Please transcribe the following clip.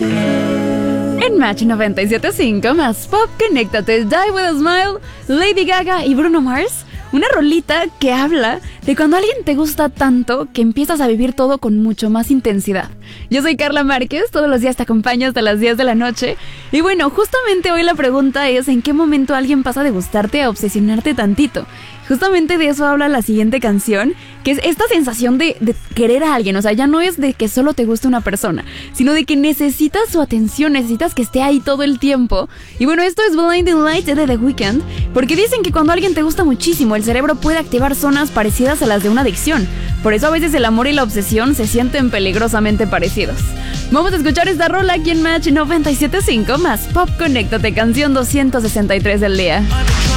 En Match 97.5 más pop, conéctate, Die With A Smile, Lady Gaga y Bruno Mars. Una rolita que habla de cuando alguien te gusta tanto que empiezas a vivir todo con mucho más intensidad. Yo soy Carla Márquez, todos los días te acompaño hasta las 10 de la noche. Y bueno, justamente hoy la pregunta es ¿en qué momento alguien pasa de gustarte a obsesionarte tantito? Justamente de eso habla la siguiente canción, que es esta sensación de querer a alguien. O sea, ya no es de que solo te guste una persona, sino de que necesitas su atención, necesitas que esté ahí todo el tiempo. Y bueno, esto es Blinding Lights de The Weeknd, porque dicen que cuando alguien te gusta muchísimo, el cerebro puede activar zonas parecidas a las de una adicción. Por eso a veces el amor y la obsesión se sienten peligrosamente parecidos. Vamos a escuchar esta rola aquí en Match 97.5 más Pop, conéctate, canción 263 del día.